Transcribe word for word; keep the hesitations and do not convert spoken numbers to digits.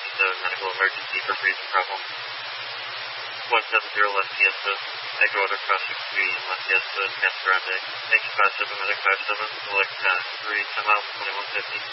to medical emergency for breathing problem. one seven zero left Fiesta, Echo Order Crossing three, left Fiesta, Casa Grande. Thank you, five seven Medic five seven, select uh, three, ten miles, twenty-one fifty.